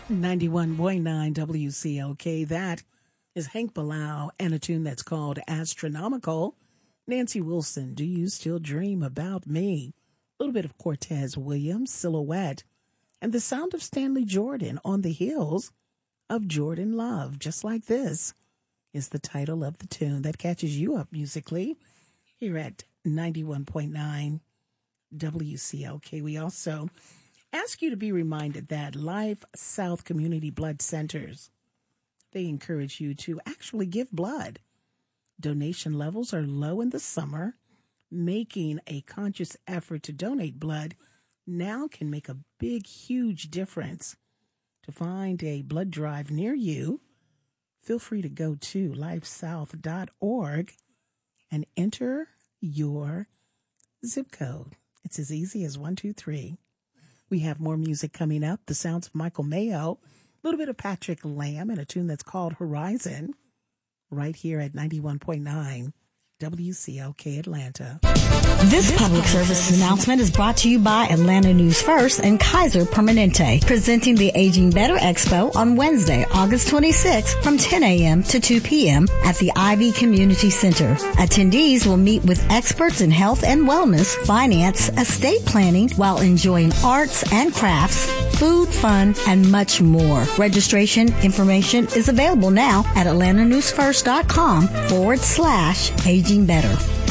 91.9 WCLK. That is Hank Bilal and a tune that's called Astronomical. Nancy Wilson, Do You Still Dream About Me? A little bit of Cortez Williams, Silhouette, and the sound of Stanley Jordan, On the Hills of Jordan Love. Just Like This is the title of the tune that catches you up musically here at 91.9 WCLK. We also ask you to be reminded that Life South Community Blood Centers, they encourage you to actually give blood. Donation levels are low in the summer. Making a conscious effort to donate blood now can make a big, huge difference. To find a blood drive near you, feel free to go to lifesouth.org and enter your zip code. It's as easy as 123. We have more music coming up. The sounds of Michael Mayo, a little bit of Patrick Lamb, and a tune that's called Horizon, right here at 91.9 WCLK Atlanta. This public service announcement is brought to you by Atlanta News First and Kaiser Permanente, presenting the Aging Better Expo on Wednesday, August 26th from 10 a.m. to 2 p.m. at the Ivy Community Center. Attendees will meet with experts in health and wellness, finance, estate planning, while enjoying arts and crafts, food, fun, and much more. Registration information is available now at atlantanewsfirst.com/Aging Better.